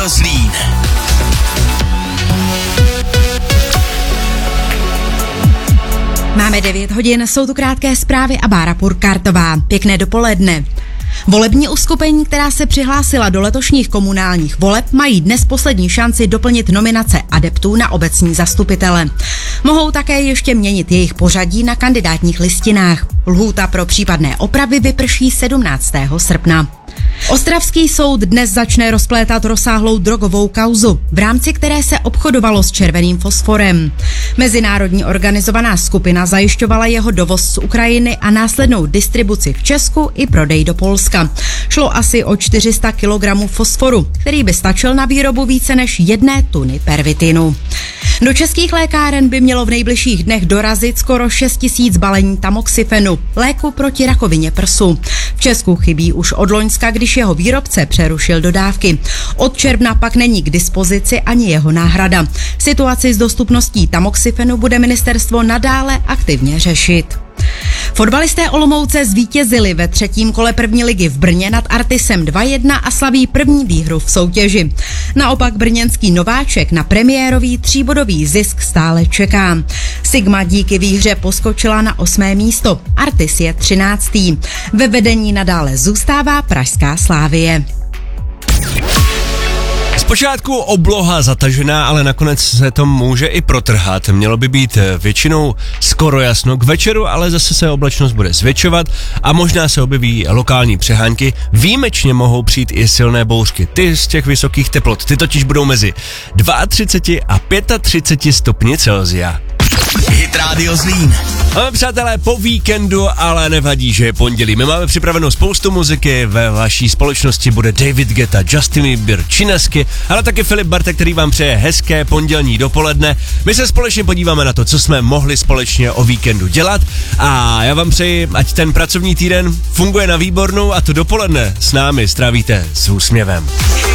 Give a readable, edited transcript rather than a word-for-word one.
Rádio Zlín. Máme 9 hodin, jsou tu krátké zprávy a Bára Purkartová. Pěkné dopoledne. Volební uskupení, která se přihlásila do letošních komunálních voleb, mají dnes poslední šanci doplnit nominace adeptů na obecní zastupitele. Mohou také ještě měnit jejich pořadí na kandidátních listinách. Lhůta pro případné opravy vyprší 17. srpna. Ostravský soud dnes začne rozplétat rozsáhlou drogovou kauzu, v rámci které se obchodovalo s červeným fosforem. Mezinárodní organizovaná skupina zajišťovala jeho dovoz z Ukrajiny a následnou distribuci v Česku i prodej do Polska. Šlo asi o 400 kg fosforu, který by stačil na výrobu více než 1 tuny pervitinu. Do českých lékáren by mělo v nejbližších dnech dorazit skoro 6 000 balení tamoxifenu, léku proti rakovině prsu. V Česku chybí už od loňska, když jeho výrobce přerušil dodávky. Od června pak není k dispozici ani jeho náhrada. Situaci s dostupností tamoxifenu bude ministerstvo nadále aktivně řešit. Fotbalisté Olomouce zvítězili ve 3. kole první ligy v Brně nad Artisem 2-1 a slaví první výhru v soutěži. Naopak brněnský nováček na premiérový 3bodový zisk stále čeká. Sigma díky výhře poskočila na 8. místo, Artis je 13. Ve vedení nadále zůstává pražská Slavie. Zpočátku obloha zatažená, ale nakonec se to může i protrhat. Mělo by být většinou skoro jasno k večeru, ale zase se oblačnost bude zvětšovat a možná se objeví lokální přehánky. Výjimečně mohou přijít i silné bouřky. Ty z těch vysokých teplot, ty totiž budou mezi 32 a 35 stupni Celsia. Hit Radio Zlín. Máme přátelé po víkendu, ale nevadí, že je pondělí. My máme připravenou spoustu muziky, ve vaší společnosti bude David Guetta, Justin Bieber, Činesky, ale taky Filip Bartek, který vám přeje hezké pondělní dopoledne. My se společně podíváme na to, co jsme mohli společně o víkendu dělat a já vám přeji, ať ten pracovní týden funguje na výbornou a to dopoledne s námi strávíte s úsměvem.